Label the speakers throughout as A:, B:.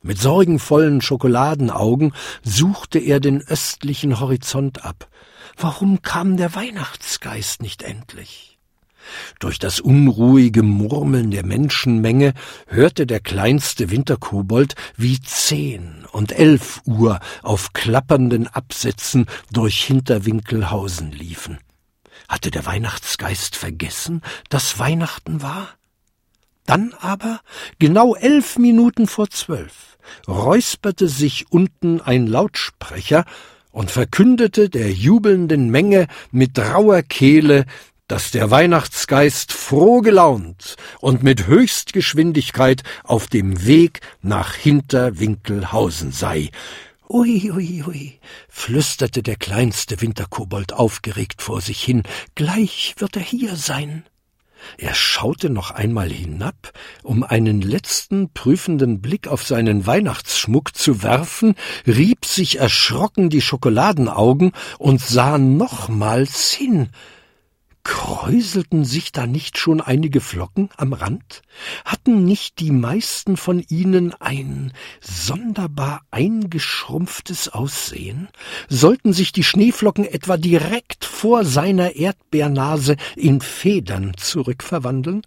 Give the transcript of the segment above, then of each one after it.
A: Mit sorgenvollen Schokoladenaugen suchte er den östlichen Horizont ab. Warum kam der Weihnachtsgeist nicht endlich? Durch das unruhige Murmeln der Menschenmenge hörte der kleinste Winterkobold, wie 10 und 11 Uhr auf klappernden Absätzen durch Hinterwinkelhausen liefen. Hatte der Weihnachtsgeist vergessen, dass Weihnachten war? Dann aber, genau 11 Minuten vor 12, räusperte sich unten ein Lautsprecher und verkündete der jubelnden Menge mit rauer Kehle, dass der Weihnachtsgeist froh gelaunt und mit Höchstgeschwindigkeit auf dem Weg nach Hinterwinkelhausen sei. »Ui, ui, ui«, flüsterte der kleinste Winterkobold aufgeregt vor sich hin, »gleich wird er hier sein.« Er schaute noch einmal hinab, um einen letzten prüfenden Blick auf seinen Weihnachtsschmuck zu werfen, rieb sich erschrocken die Schokoladenaugen und sah nochmals hin. Kräuselten sich da nicht schon einige Flocken am Rand? Hatten nicht die meisten von ihnen ein sonderbar eingeschrumpftes Aussehen? Sollten sich die Schneeflocken etwa direkt vor seiner Erdbeernase in Federn zurückverwandeln?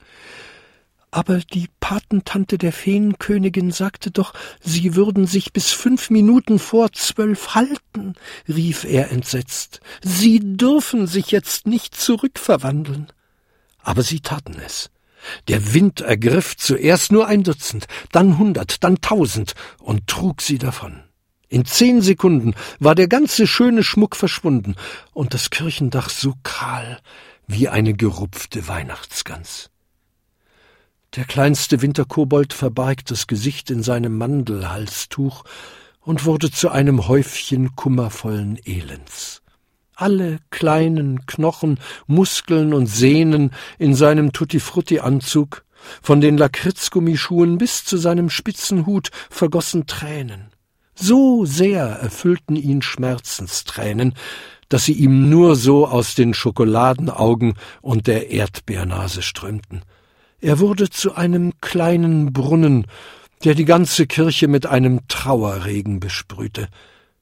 A: Aber die Patentante der Feenkönigin sagte doch, sie würden sich bis 5 Minuten vor 12 halten, rief er entsetzt. Sie dürfen sich jetzt nicht zurückverwandeln. Aber sie taten es. Der Wind ergriff zuerst nur 1 Dutzend, dann 100, dann 1000 und trug sie davon. In 10 Sekunden war der ganze schöne Schmuck verschwunden und das Kirchendach so kahl wie eine gerupfte Weihnachtsgans. Der kleinste Winterkobold verbarg das Gesicht in seinem Mandelhalstuch und wurde zu einem Häufchen kummervollen Elends. Alle kleinen Knochen, Muskeln und Sehnen in seinem Tutti-Frutti-Anzug, von den Lakritzgummischuhen bis zu seinem spitzen Hut, vergossen Tränen. So sehr erfüllten ihn Schmerzenstränen, dass sie ihm nur so aus den Schokoladenaugen und der Erdbeernase strömten. Er wurde zu einem kleinen Brunnen, der die ganze Kirche mit einem Trauerregen besprühte.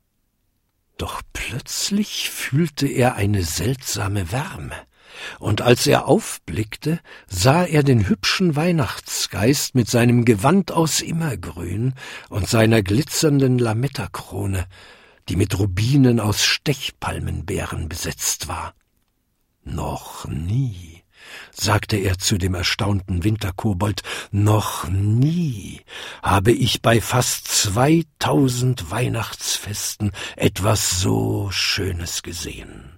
A: Doch plötzlich fühlte er eine seltsame Wärme, und als er aufblickte, sah er den hübschen Weihnachtsgeist mit seinem Gewand aus Immergrün und seiner glitzernden Lametta-Krone, die mit Rubinen aus Stechpalmenbeeren besetzt war. Noch nie, sagte er zu dem erstaunten Winterkobold, noch nie habe ich bei fast 2000 Weihnachtsfesten etwas so Schönes gesehen.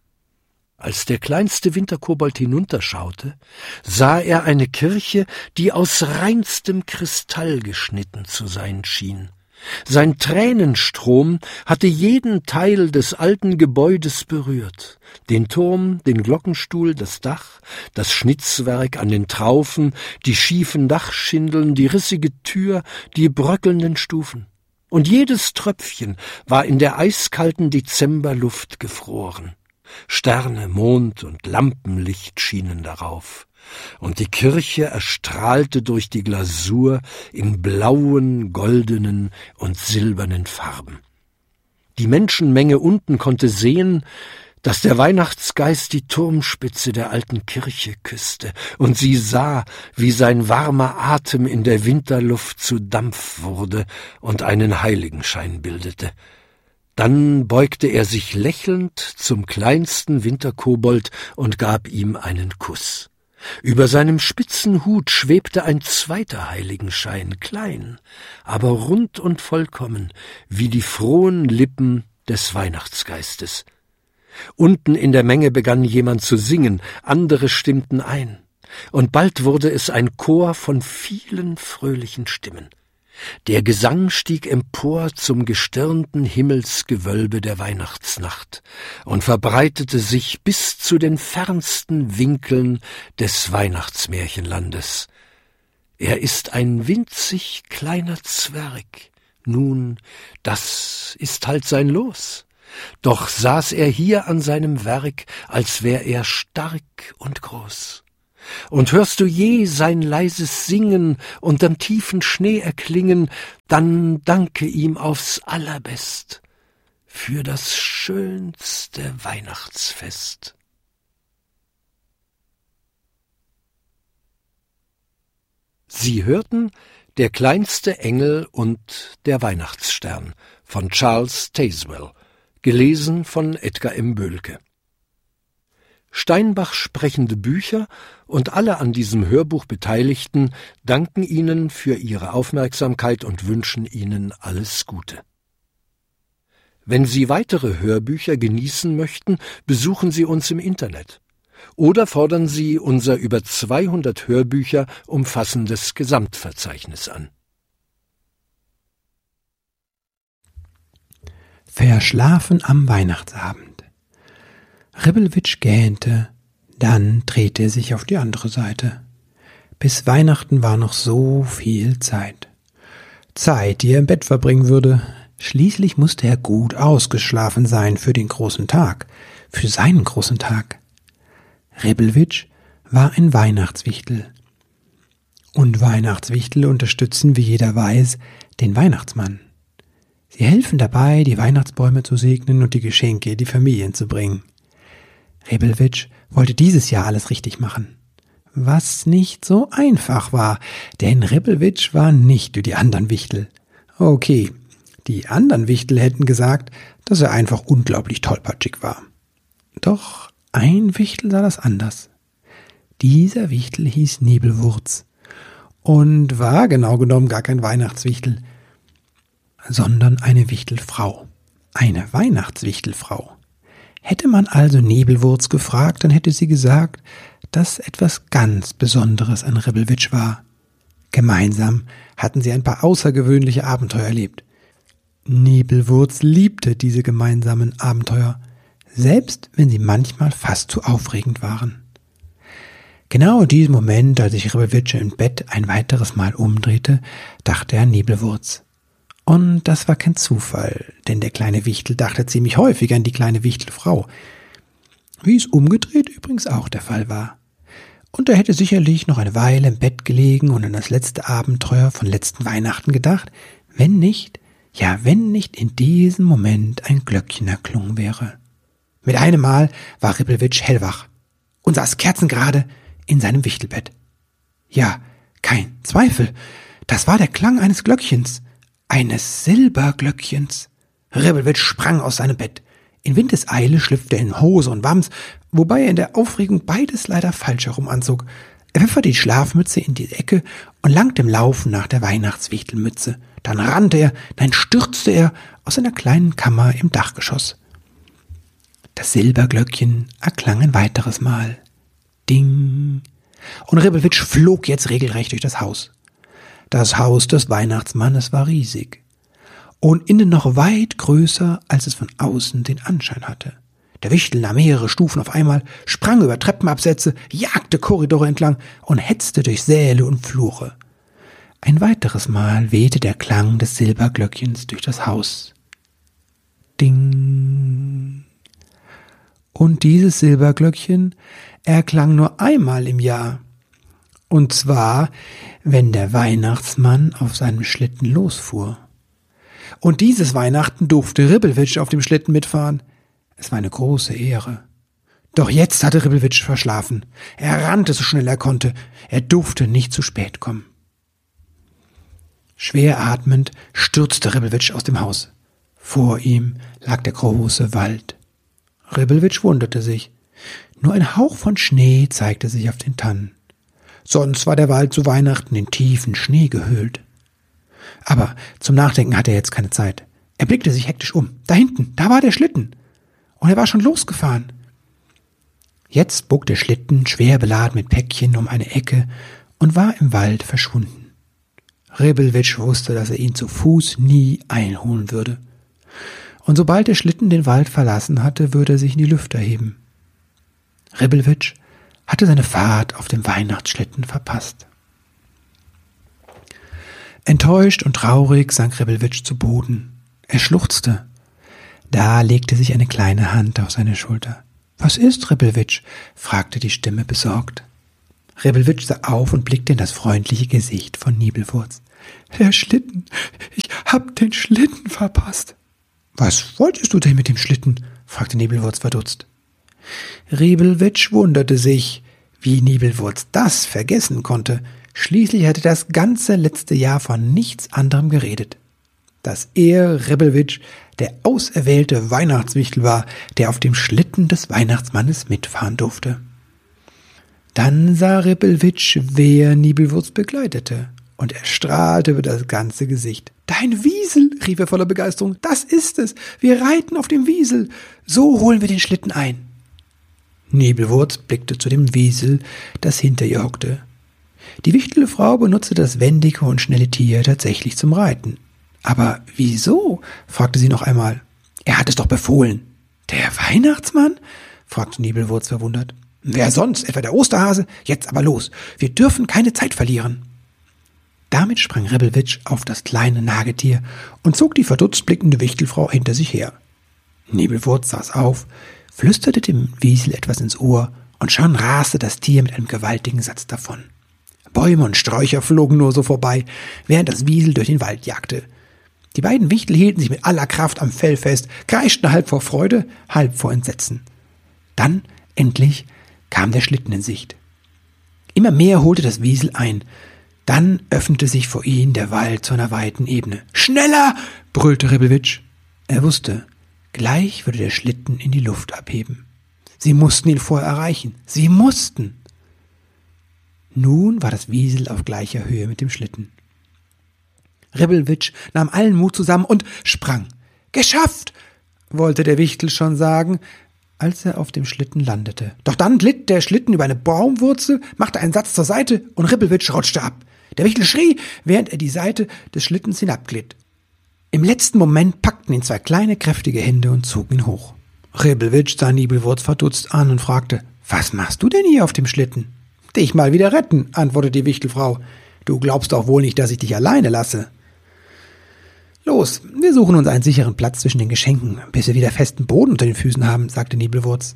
A: Als der kleinste Winterkobold hinunterschaute, sah er eine Kirche, die aus reinstem Kristall geschnitten zu sein schien. Sein Tränenstrom hatte jeden Teil des alten Gebäudes berührt, den Turm, den Glockenstuhl, das Dach, das Schnitzwerk an den Traufen, die schiefen Dachschindeln, die rissige Tür, die bröckelnden Stufen. Und jedes Tröpfchen war in der eiskalten Dezemberluft gefroren. Sterne, Mond und Lampenlicht schienen darauf, und die Kirche erstrahlte durch die Glasur in blauen, goldenen und silbernen Farben. Die Menschenmenge unten konnte sehen, dass der Weihnachtsgeist die Turmspitze der alten Kirche küsste, und sie sah, wie sein warmer Atem in der Winterluft zu Dampf wurde und einen Heiligenschein bildete. Dann beugte er sich lächelnd zum kleinsten Winterkobold und gab ihm einen Kuss. Über seinem spitzen Hut schwebte ein zweiter Heiligenschein, klein, aber rund und vollkommen, wie die frohen Lippen des Weihnachtsgeistes. Unten in der Menge begann jemand zu singen, andere stimmten ein, und bald wurde es ein Chor von vielen fröhlichen Stimmen. Der Gesang stieg empor zum gestirnten Himmelsgewölbe der Weihnachtsnacht und verbreitete sich bis zu den fernsten Winkeln des Weihnachtsmärchenlandes. Er ist ein winzig kleiner Zwerg. Nun, das ist halt sein Los. Doch saß er hier an seinem Werk, als wär er stark und groß. Und hörst du je sein leises Singen unterm tiefen Schnee erklingen, dann danke ihm aufs allerbest für das schönste Weihnachtsfest. Sie hörten Der kleinste Engel und der Weihnachtsstern von Charles Tazewell, gelesen von Edgar M. Böhlke. Steinbach sprechende Bücher und alle an diesem Hörbuch Beteiligten danken Ihnen für Ihre Aufmerksamkeit und wünschen Ihnen alles Gute. Wenn Sie weitere Hörbücher genießen möchten, besuchen Sie uns im Internet oder fordern Sie unser über 200 Hörbücher umfassendes Gesamtverzeichnis an.
B: Verschlafen am Weihnachtsabend. Ribbelwitsch gähnte, dann drehte er sich auf die andere Seite. Bis Weihnachten war noch so viel Zeit. Zeit, die er im Bett verbringen würde. Schließlich musste er gut ausgeschlafen sein für den großen Tag, für seinen großen Tag. Ribbelwitsch war ein Weihnachtswichtel. Und Weihnachtswichtel unterstützen, wie jeder weiß, den Weihnachtsmann. Sie helfen dabei, die Weihnachtsbäume zu segnen und die Geschenke in die Familien zu bringen. Ribbelwitsch wollte dieses Jahr alles richtig machen. Was nicht so einfach war, denn Ribbelwitsch war nicht wie die anderen Wichtel. Okay, die anderen Wichtel hätten gesagt, dass er einfach unglaublich tollpatschig war. Doch ein Wichtel sah das anders. Dieser Wichtel hieß Nebelwurz und war genau genommen gar kein Weihnachtswichtel, sondern eine Wichtelfrau, eine Weihnachtswichtelfrau. Hätte man also Nebelwurz gefragt, dann hätte sie gesagt, dass etwas ganz Besonderes an Ribbelwitsch war. Gemeinsam hatten sie ein paar außergewöhnliche Abenteuer erlebt. Nebelwurz liebte diese gemeinsamen Abenteuer, selbst wenn sie manchmal fast zu aufregend waren. Genau in diesem Moment, als sich Ribbelwitsch im Bett ein weiteres Mal umdrehte, dachte er an Nebelwurz. Und das war kein Zufall, denn der kleine Wichtel dachte ziemlich häufig an die kleine Wichtelfrau, wie es umgedreht übrigens auch der Fall war. Und er hätte sicherlich noch eine Weile im Bett gelegen und an das letzte Abenteuer von letzten Weihnachten gedacht, wenn nicht in diesem Moment ein Glöckchen erklungen wäre. Mit einem Mal war Ribbelwitsch hellwach und saß kerzengerade in seinem Wichtelbett. Ja, kein Zweifel, das war der Klang eines Glöckchens, eines Silberglöckchens. Ribbelwitsch sprang aus seinem Bett. In Windeseile schlüpfte er in Hose und Wams, wobei er in der Aufregung beides leider falsch herum anzog. Er pfefferte die Schlafmütze in die Ecke und langte im Laufen nach der Weihnachtswichtelmütze. Dann stürzte er aus seiner kleinen Kammer im Dachgeschoss. Das Silberglöckchen erklang ein weiteres Mal. Ding! Und Ribbelwitsch flog jetzt regelrecht durch das Haus. Das Haus des Weihnachtsmannes war riesig und innen noch weit größer, als es von außen den Anschein hatte. Der Wichtel nahm mehrere Stufen auf einmal, sprang über Treppenabsätze, jagte Korridore entlang und hetzte durch Säle und Flure. Ein weiteres Mal wehte der Klang des Silberglöckchens durch das Haus. Ding! Und dieses Silberglöckchen erklang nur einmal im Jahr. Und zwar, wenn der Weihnachtsmann auf seinem Schlitten losfuhr. Und dieses Weihnachten durfte Ribbelwitsch auf dem Schlitten mitfahren. Es war eine große Ehre. Doch jetzt hatte Ribbelwitsch verschlafen. Er rannte so schnell er konnte. Er durfte nicht zu spät kommen. Schwer atmend stürzte Ribbelwitsch aus dem Haus. Vor ihm lag der große Wald. Ribbelwitsch wunderte sich. Nur ein Hauch von Schnee zeigte sich auf den Tannen. Sonst war der Wald zu Weihnachten in tiefen Schnee gehüllt. Aber zum Nachdenken hatte er jetzt keine Zeit. Er blickte sich hektisch um. Da hinten, da war der Schlitten. Und er war schon losgefahren. Jetzt bog der Schlitten, schwer beladen mit Päckchen, um eine Ecke und war im Wald verschwunden. Ribbelwitsch wusste, dass er ihn zu Fuß nie einholen würde. Und sobald der Schlitten den Wald verlassen hatte, würde er sich in die Lüfte heben. Ribbelwitsch hatte seine Fahrt auf dem Weihnachtsschlitten verpasst. Enttäuscht und traurig sank Ribbelwitsch zu Boden. Er schluchzte. Da legte sich eine kleine Hand auf seine Schulter. »Was ist, Ribbelwitsch?« fragte die Stimme besorgt. Ribbelwitsch sah auf und blickte in das freundliche Gesicht von Nibelwurz. »Der Schlitten! Ich hab den Schlitten verpasst!« »Was wolltest du denn mit dem Schlitten?« fragte Nibelwurz verdutzt. Ribbelwitsch wunderte sich, wie Nibelwurz das vergessen konnte. Schließlich hatte das ganze letzte Jahr von nichts anderem geredet. Dass er, Ribbelwitsch, der auserwählte Weihnachtswichtel war, der auf dem Schlitten des Weihnachtsmannes mitfahren durfte. Dann sah Ribbelwitsch, wer Nibelwurz begleitete, und er strahlte über das ganze Gesicht. »Dein Wiesel«, rief er voller Begeisterung, »das ist es, wir reiten auf dem Wiesel, so holen wir den Schlitten ein.« Nibelwurz blickte zu dem Wiesel, das hinter ihr hockte. Die Wichtelfrau benutzte das wendige und schnelle Tier tatsächlich zum Reiten. »Aber wieso?« fragte sie noch einmal. »Er hat es doch befohlen.« »Der Weihnachtsmann?« fragte Nibelwurz verwundert. »Wer sonst? Etwa der Osterhase? Jetzt aber los, wir dürfen keine Zeit verlieren.« Damit sprang Ribbelwitsch auf das kleine Nagetier und zog die verdutzt blickende Wichtelfrau hinter sich her. Nibelwurz saß auf, flüsterte dem Wiesel etwas ins Ohr und schon raste das Tier mit einem gewaltigen Satz davon. Bäume und Sträucher flogen nur so vorbei, während das Wiesel durch den Wald jagte. Die beiden Wichtel hielten sich mit aller Kraft am Fell fest, kreischten halb vor Freude, halb vor Entsetzen. Dann, endlich, kam der Schlitten in Sicht. Immer mehr holte das Wiesel ein. Dann öffnete sich vor ihnen der Wald zu einer weiten Ebene. »Schneller!« brüllte Ribbelwitsch. Er wusste, gleich würde der Schlitten in die Luft abheben. Sie mussten ihn vorher erreichen. Sie mussten! Nun war das Wiesel auf gleicher Höhe mit dem Schlitten. Ribbelwitsch nahm allen Mut zusammen und sprang. »Geschafft!« wollte der Wichtel schon sagen, als er auf dem Schlitten landete. Doch dann glitt der Schlitten über eine Baumwurzel, machte einen Satz zur Seite und Ribbelwitsch rutschte ab. Der Wichtel schrie, während er die Seite des Schlittens hinabglitt. Im letzten Moment packten ihn zwei kleine, kräftige Hände und zogen ihn hoch. Ribbelwitsch sah Nibelwurz verdutzt an und fragte, »Was machst du denn hier auf dem Schlitten?« »Dich mal wieder retten«, antwortete die Wichtelfrau. »Du glaubst doch wohl nicht, dass ich dich alleine lasse.« »Los, wir suchen uns einen sicheren Platz zwischen den Geschenken, bis wir wieder festen Boden unter den Füßen haben«, sagte Nibelwurz.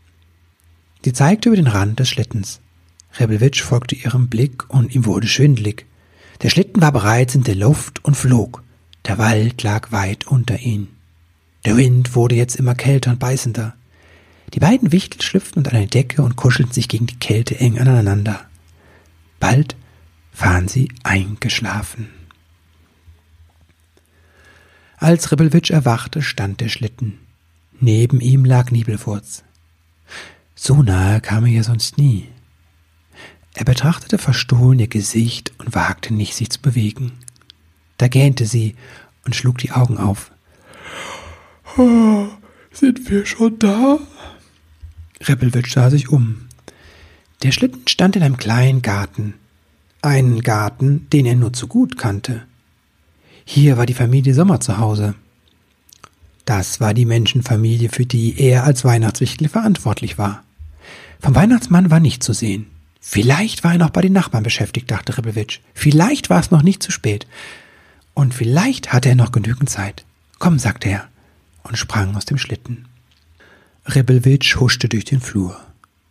B: Sie zeigte über den Rand des Schlittens. Ribbelwitsch folgte ihrem Blick und ihm wurde schwindelig. Der Schlitten war bereits in der Luft und flog. Der Wald lag weit unter ihnen. Der Wind wurde jetzt immer kälter und beißender. Die beiden Wichtel schlüpften unter eine Decke und kuschelten sich gegen die Kälte eng aneinander. Bald waren sie eingeschlafen. Als Ribbelwitsch erwachte, stand der Schlitten. Neben ihm lag Nibelwurz. So nahe kam er ja sonst nie. Er betrachtete verstohlen ihr Gesicht und wagte nicht, sich zu bewegen. Da gähnte sie und schlug die Augen auf. »Oh, sind wir schon da?« Ribbelwitsch sah sich um. Der Schlitten stand in einem kleinen Garten. Einen Garten, den er nur zu gut kannte. Hier war die Familie Sommer zu Hause. Das war die Menschenfamilie, für die er als Weihnachtswichtel verantwortlich war. Vom Weihnachtsmann war nichts zu sehen. Vielleicht war er noch bei den Nachbarn beschäftigt, dachte Ribbelwitsch. Vielleicht war es noch nicht zu spät. Und vielleicht hatte er noch genügend Zeit. »Komm«, sagte er und sprang aus dem Schlitten. Ribbelwitsch huschte durch den Flur.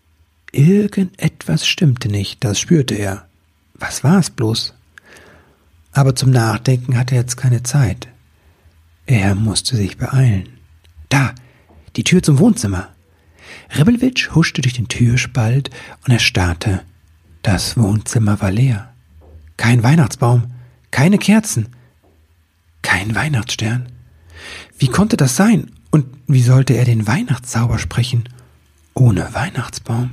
B: Irgendetwas stimmte nicht, das spürte er. Was war es bloß? Aber zum Nachdenken hatte er jetzt keine Zeit. Er musste sich beeilen. Da, die Tür zum Wohnzimmer. Ribbelwitsch huschte durch den Türspalt und erstarrte. Das Wohnzimmer war leer. Kein Weihnachtsbaum, keine Kerzen, kein Weihnachtsstern. Wie konnte das sein? Und wie sollte er den Weihnachtszauber sprechen, ohne Weihnachtsbaum?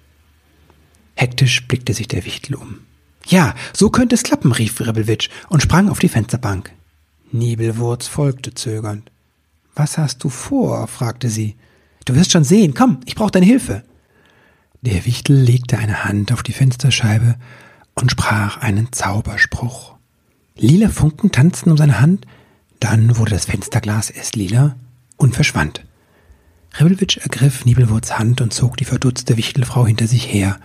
B: Hektisch blickte sich der Wichtel um. »Ja, so könnte es klappen«, rief Ribbelwitsch und sprang auf die Fensterbank. Nibelwurz folgte zögernd. »Was hast du vor?« fragte sie. »Du wirst schon sehen. Komm, ich brauche deine Hilfe.« Der Wichtel legte eine Hand auf die Fensterscheibe und sprach einen Zauberspruch. Lila Funken tanzten um seine Hand, dann wurde das Fensterglas erst lila und verschwand. Ribbelwitsch ergriff Nibelwurz Hand und zog die verdutzte Wichtelfrau hinter sich her.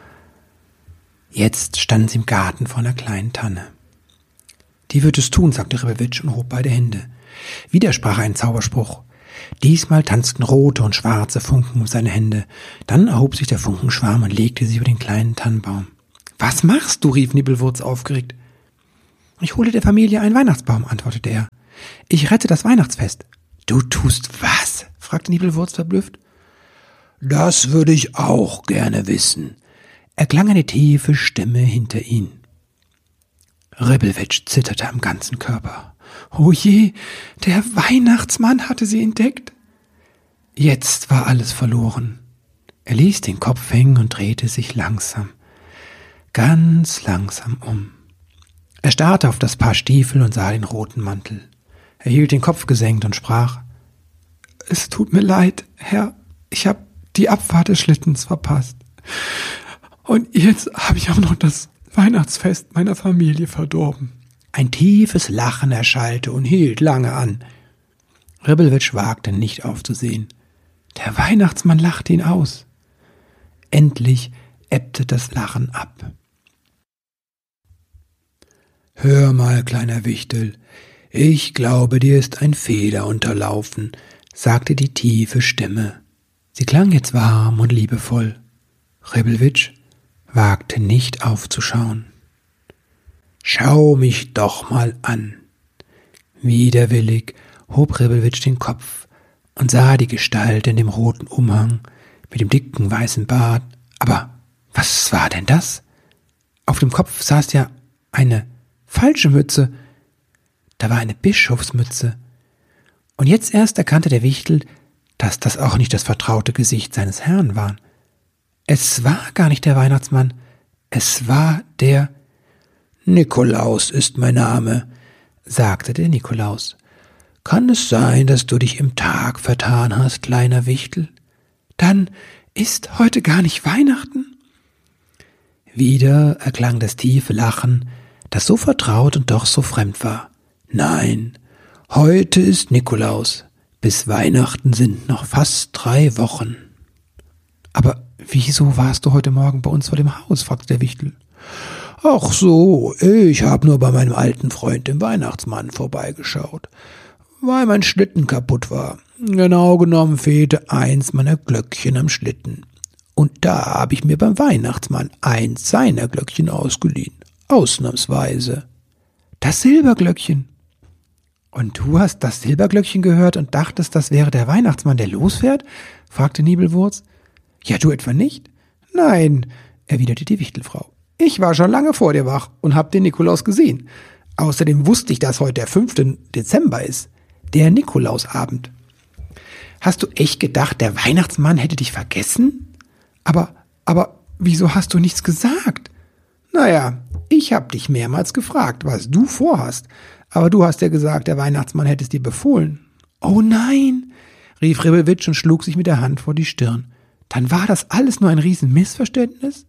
B: Jetzt standen sie im Garten vor einer kleinen Tanne. »Die wird es tun«, sagte Ribbelwitsch und hob beide Hände. Wieder sprach er einen Zauberspruch. Diesmal tanzten rote und schwarze Funken um seine Hände. Dann erhob sich der Funkenschwarm und legte sich über den kleinen Tannenbaum. »Was machst du?« rief Nibelwurz aufgeregt. »Ich hole der Familie einen Weihnachtsbaum«, antwortete er. »Ich rette das Weihnachtsfest.« »Du tust was?« fragte Nibelwurz verblüfft. »Das würde ich auch gerne wissen«, erklang eine tiefe Stimme hinter ihnen. Ribbelwitsch zitterte am ganzen Körper. Oh je, der Weihnachtsmann hatte sie entdeckt. Jetzt war alles verloren. Er ließ den Kopf hängen und drehte sich langsam, ganz langsam um. Er starrte auf das Paar Stiefel und sah den roten Mantel. Er hielt den Kopf gesenkt und sprach: »Es tut mir leid, Herr, ich habe die Abfahrt des Schlittens verpasst. Und jetzt habe ich auch noch das Weihnachtsfest meiner Familie verdorben.« Ein tiefes Lachen erschallte und hielt lange an. Ribbelwitsch wagte nicht aufzusehen. Der Weihnachtsmann lachte ihn aus. Endlich ebbte das Lachen ab. »Hör mal, kleiner Wichtel, ich glaube, dir ist ein Fehler unterlaufen«, sagte die tiefe Stimme. Sie klang jetzt warm und liebevoll. Ribbelwitsch wagte nicht aufzuschauen. »Schau mich doch mal an.« Widerwillig hob Ribbelwitsch den Kopf und sah die Gestalt in dem roten Umhang mit dem dicken weißen Bart. Aber was war denn das? Auf dem Kopf saß ja eine falsche Mütze. Da war eine Bischofsmütze. Und jetzt erst erkannte der Wichtel, dass das auch nicht das vertraute Gesicht seines Herrn war. Es war gar nicht der Weihnachtsmann, es war der »Nikolaus ist mein Name«, sagte der Nikolaus. »Kann es sein, dass du dich im Tag vertan hast, kleiner Wichtel? Dann ist heute gar nicht Weihnachten?« Wieder erklang das tiefe Lachen, das so vertraut und doch so fremd war. »Nein, heute ist Nikolaus. Bis Weihnachten sind noch fast 3 Wochen.« »Aber wieso warst du heute Morgen bei uns vor dem Haus?« fragte der Wichtel. »Ach so, ich habe nur bei meinem alten Freund, dem Weihnachtsmann, vorbeigeschaut, weil mein Schlitten kaputt war. Genau genommen fehlte eins meiner Glöckchen am Schlitten. Und da habe ich mir beim Weihnachtsmann eins seiner Glöckchen ausgeliehen. Ausnahmsweise. Das Silberglöckchen.« »Und du hast das Silberglöckchen gehört und dachtest, das wäre der Weihnachtsmann, der losfährt?« fragte Nibelwurz. »Ja, du etwa nicht?« »Nein«, erwiderte die Wichtelfrau. »Ich war schon lange vor dir wach und hab den Nikolaus gesehen. Außerdem wusste ich, dass heute der 5. Dezember ist, der Nikolausabend.« »Hast du echt gedacht, der Weihnachtsmann hätte dich vergessen? Aber wieso hast du nichts gesagt?« »Naja, ich hab dich mehrmals gefragt, was du vorhast. Aber du hast ja gesagt, der Weihnachtsmann hätte es dir befohlen.« »Oh nein«, rief Ribbelwitsch und schlug sich mit der Hand vor die Stirn. »Dann war das alles nur ein Riesenmissverständnis?«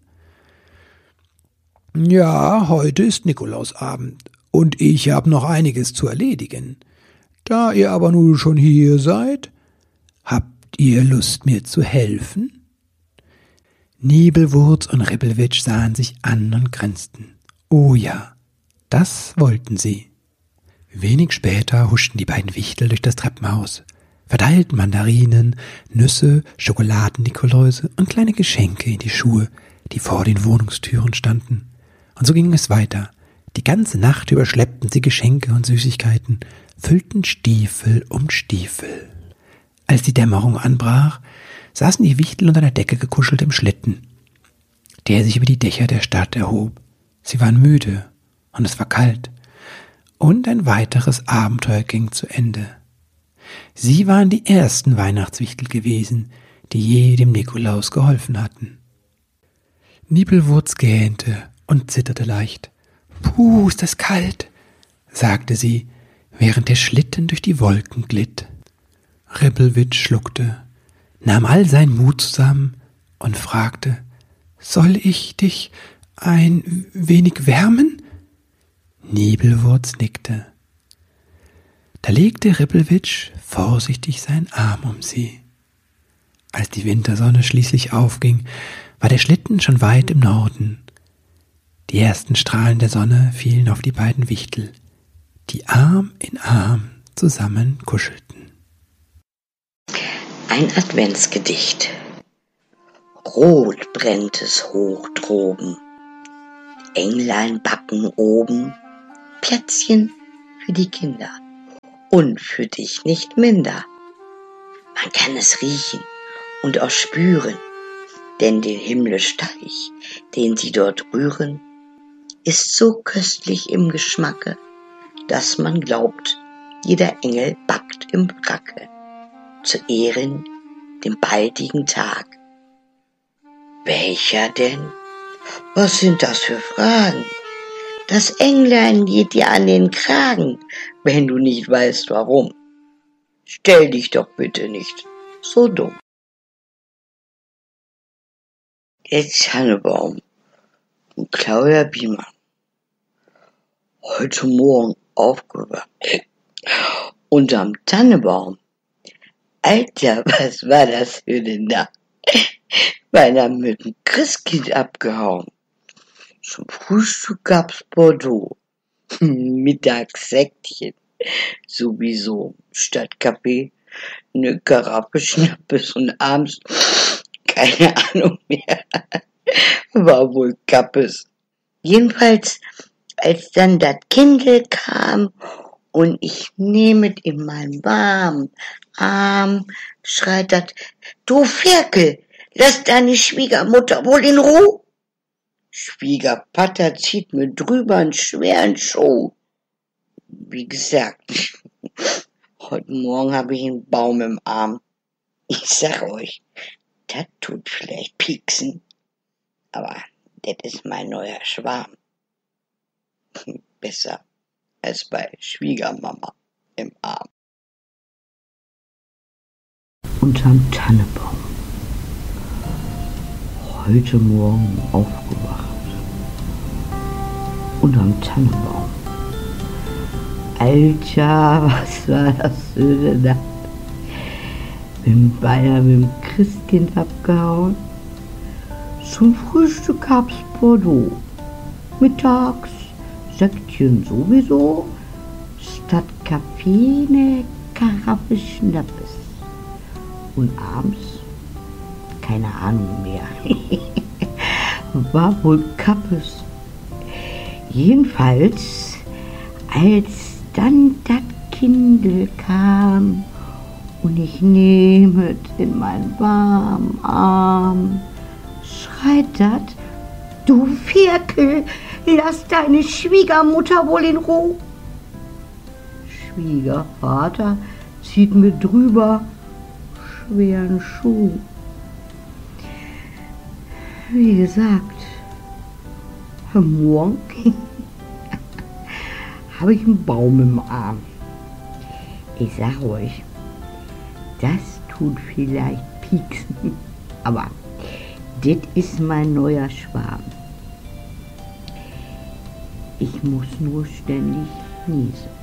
B: »Ja, heute ist Nikolausabend und ich habe noch einiges zu erledigen. Da ihr aber nun schon hier seid, habt ihr Lust, mir zu helfen?« Nibelwurz und Ribbelwitsch sahen sich an und grinsten. Oh ja, das wollten sie. Wenig später huschten die beiden Wichtel durch das Treppenhaus, verteilten Mandarinen, Nüsse, Schokoladen-Nikoläuse und kleine Geschenke in die Schuhe, die vor den Wohnungstüren standen. Und so ging es weiter. Die ganze Nacht über schleppten sie Geschenke und Süßigkeiten, füllten Stiefel um Stiefel. Als die Dämmerung anbrach, saßen die Wichtel unter der Decke gekuschelt im Schlitten, der sich über die Dächer der Stadt erhob. Sie waren müde und es war kalt. Und ein weiteres Abenteuer ging zu Ende. Sie waren die ersten Weihnachtswichtel gewesen, die je dem Nikolaus geholfen hatten. Nibelwurz gähnte und zitterte leicht. »Puh, ist das kalt«, sagte sie, während der Schlitten durch die Wolken glitt. Ribbelwitsch schluckte, nahm all seinen Mut zusammen und fragte: »Soll ich dich ein wenig wärmen?« Nibelwurz nickte. Da legte Ribbelwitsch vorsichtig seinen Arm um sie. Als die Wintersonne schließlich aufging, war der Schlitten schon weit im Norden. Die ersten Strahlen der Sonne fielen auf die beiden Wichtel, die Arm in Arm zusammen kuschelten.
C: Ein Adventsgedicht. Rot brennt es hoch droben, Englein backen oben Plätzchen für die Kinder und für dich nicht minder. Man kann es riechen und auch spüren, denn der himmlisch Teich, den sie dort rühren, ist so köstlich im Geschmacke, dass man glaubt, jeder Engel backt im Bracke, zu Ehren dem baldigen Tag. Welcher denn? Was sind das für Fragen? Das Englein geht dir an den Kragen, wenn du nicht weißt warum. Stell dich doch bitte nicht so dumm. Der Tannebaum und Claudia Biemann. Heute Morgen aufgewacht. Unterm Tannebaum. Alter, was war das für eine Nacht? Meiner mit dem Christkind abgehauen. Zum Frühstück gab's Bordeaux. Mittags Säckchen. Sowieso. Statt Kaffee eine Karaffe Schnappes und abends keine Ahnung mehr. War wohl Kappes. Jedenfalls, als dann das Kindle kam und ich nehmet in meinen warmen Arm, schreit dat, du Ferkel, lass deine Schwiegermutter wohl in Ruhe. Schwiegervater zieht mir drüber einen schweren Schuh. Wie gesagt, heute Morgen habe ich einen Baum im Arm. Ich sag euch, das tut vielleicht pieksen, aber das ist mein neuer Schwarm. Besser als bei Schwiegermama im Arm.
D: Unterm Tannebaum. Heute Morgen aufgewacht. Unterm Tannebaum. Alter, was war das für eine Nacht? Bin beinahe mit dem Christkind abgehauen. Zum Frühstück gab's Bordeaux. Mittags Säckchen sowieso. Statt Kaffee ne Karaffe Schnappes. Und abends keine Ahnung mehr. War wohl Kappes. Jedenfalls, als dann das Kindl kam und ich nehmet in meinen warmen Arm, schreit dat, du Ferkel, lass deine Schwiegermutter wohl in Ruhe. Schwiegervater zieht mir drüber schweren Schuh. Wie gesagt, morgen habe ich einen Baum im Arm. Ich sag euch, das tut vielleicht pieksen, aber das ist mein neuer Schwarm. Ich muss nur ständig niesen.